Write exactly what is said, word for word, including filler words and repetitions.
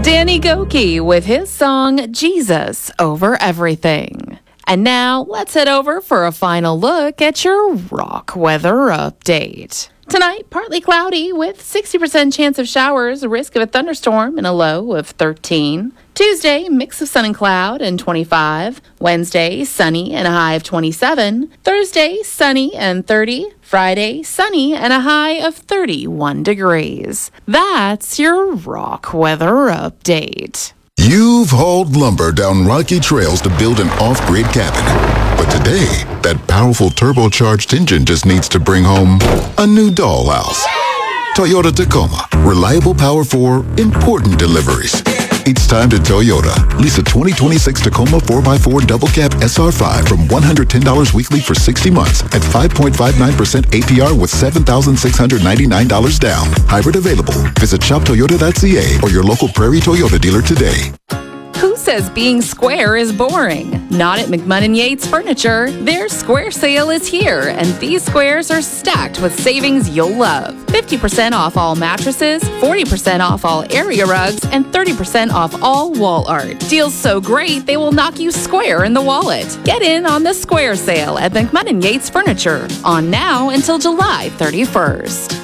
Danny Gokey with his song Jesus Over Everything. And now let's head over for a final look at your rock weather update. Tonight, partly cloudy with sixty percent chance of showers, a risk of a thunderstorm and a low of thirteen. Tuesday, mix of sun and cloud and twenty-five. Wednesday, sunny and a high of twenty-seven. Thursday, sunny and thirty. Friday, sunny and a high of thirty-one degrees. That's your rock weather update. You've hauled lumber down rocky trails to build an off-grid cabin. But today, that powerful turbocharged engine just needs to bring home a new dollhouse. Toyota Tacoma. Reliable power for important deliveries. It's time to Toyota. Lease a twenty twenty-six Tacoma four by four Double Cab S R five from one hundred ten dollars weekly for sixty months at five point five nine percent A P R with seven thousand six hundred ninety-nine dollars down. Hybrid available. Visit shop toyota dot c a or your local Prairie Toyota dealer today. Who says being square is boring? Not at McMunn Yates Furniture. Their square sale is here, and these squares are stacked with savings you'll love. fifty percent off all mattresses, forty percent off all area rugs, and thirty percent off all wall art. Deals so great, they will knock you square in the wallet. Get in on the square sale at McMunn Yates Furniture. On now until July thirty-first.